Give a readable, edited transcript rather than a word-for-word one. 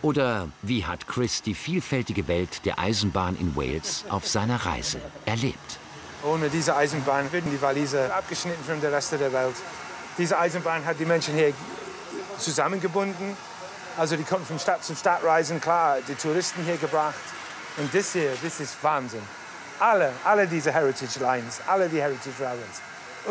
Oder wie hat Chris die vielfältige Welt der Eisenbahn in Wales auf seiner Reise erlebt? Ohne diese Eisenbahn würden die Waliser abgeschnitten von der Rest der Welt. Diese Eisenbahn hat die Menschen hier zusammengebunden. Also die konnten von Stadt zu Stadt reisen, klar, die Touristen hier gebracht. Und das hier, das ist Wahnsinn. Alle diese Heritage Lines, alle die Heritage Railways.